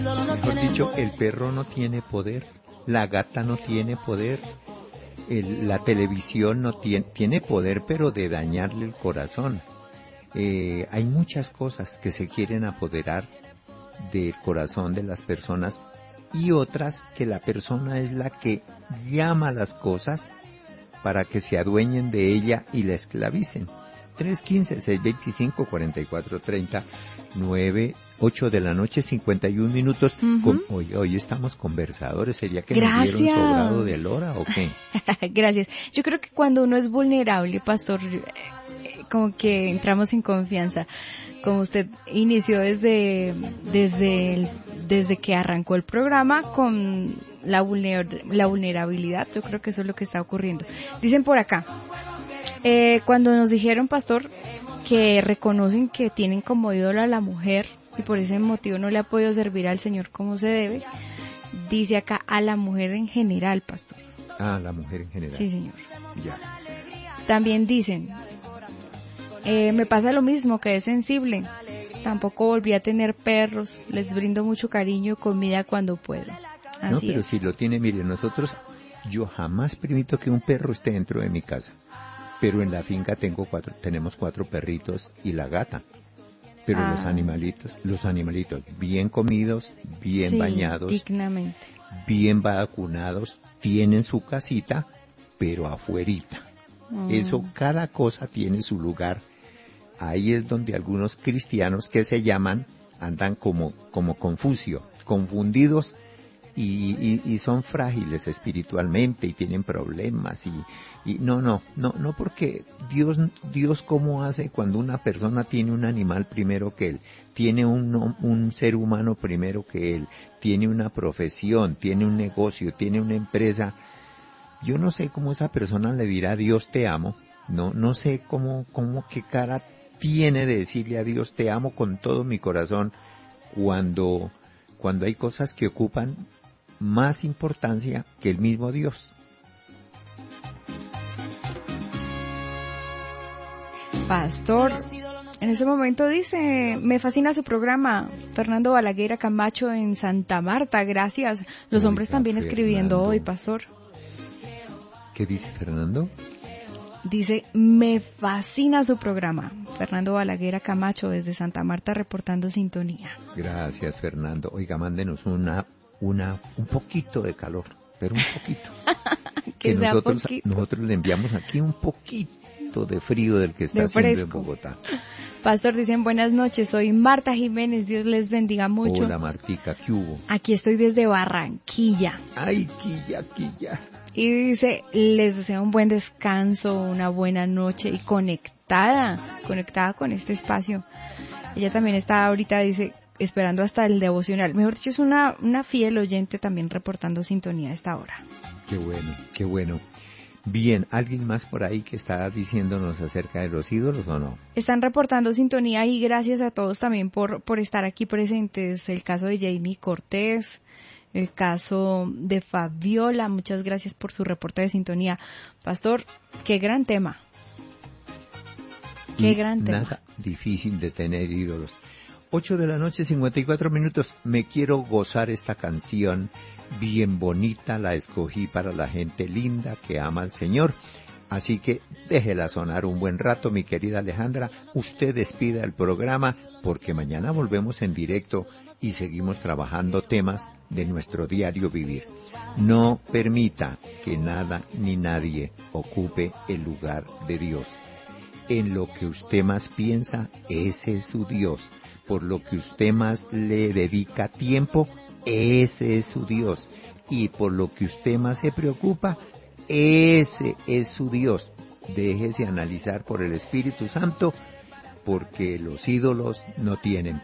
Mejor dicho, el perro no tiene poder, la gata no tiene poder, la televisión no tiene poder, pero de dañarle el corazón. Hay muchas cosas que se quieren apoderar del corazón de las personas y otras que la persona es la que llama a las cosas para que se adueñen de ella y la esclavicen. 315-625-4430, 8 de la noche, 51 minutos. Uh-huh. Hoy estamos conversadores. ¿Sería que Gracias. nos dieron sobrado de hora o qué? Gracias. Yo creo que cuando uno es vulnerable, pastor, como que entramos en confianza. Como usted inició desde que arrancó el programa con la vulnerabilidad, yo creo que eso es lo que está ocurriendo. Dicen por acá, cuando nos dijeron, pastor, que reconocen que tienen como ídolo a la mujer y por ese motivo no le ha podido servir al Señor como se debe, dice acá a la mujer en general, pastor. Ah, la mujer en general. Sí, señor. Ya. También dicen, me pasa lo mismo, que es sensible. Tampoco volví a tener perros. Les brindo mucho cariño y comida cuando puedo. Así no, pero es. si lo tiene, mire, yo jamás permito que un perro esté dentro de mi casa. Pero en la finca tenemos 4 perritos y la gata. Pero los animalitos bien comidos, bien bañados, dignamente, bien vacunados, tienen su casita, pero afuerita. Eso, cada cosa tiene su lugar. Ahí es donde algunos cristianos que se llaman andan como confundidos y son frágiles espiritualmente y tienen problemas y no, porque Dios cómo hace cuando una persona tiene un animal primero que él, tiene un ser humano primero que él, tiene una profesión, tiene un negocio, tiene una empresa. Yo no sé cómo esa persona le dirá Dios te amo, no sé cómo qué cara tiene de decirle a Dios te amo con todo mi corazón cuando hay cosas que ocupan más importancia que el mismo Dios. Pastor, en ese momento dice, me fascina su programa, Fernando Balaguer Camacho en Santa Marta, gracias. Los hombres también escribiendo hoy, pastor. ¿Qué dice Fernando? Dice, me fascina su programa. Fernando Balaguer Camacho desde Santa Marta reportando sintonía. Gracias, Fernando. Oiga, mándenos un poquito de calor, pero un poquito. que nosotros poquito. Le enviamos aquí un poquito de frío del que está haciendo en Bogotá. Pastor, dicen buenas noches, soy Marta Jiménez, Dios les bendiga mucho. Hola Martica, ¿qué hubo? Aquí estoy desde Barranquilla. Ay, quilla. Y dice, les deseo un buen descanso, una buena noche y conectada con este espacio. Ella también está ahorita, dice, esperando hasta el devocional. Mejor dicho, es una fiel oyente también reportando sintonía a esta hora. Qué bueno. Bien, ¿alguien más por ahí que está diciéndonos acerca de los ídolos o no? Están reportando sintonía y gracias a todos también por estar aquí presentes. El caso de Jamie Cortés, el caso de Fabiola, muchas gracias por su reporte de sintonía. Pastor, qué gran tema. Nada difícil de tener ídolos. 8 de la noche, 54 minutos. Me quiero gozar esta canción bien bonita, la escogí para la gente linda que ama al Señor. Así que déjela sonar un buen rato, mi querida Alejandra. Usted despida el programa porque mañana volvemos en directo y seguimos trabajando temas de nuestro diario vivir. No permita que nada ni nadie ocupe el lugar de Dios. En lo que usted más piensa, ese es su Dios. Por lo que usted más le dedica tiempo, ese es su Dios. Y por lo que usted más se preocupa, ese es su Dios. Déjese analizar por el Espíritu Santo, porque los ídolos no tienen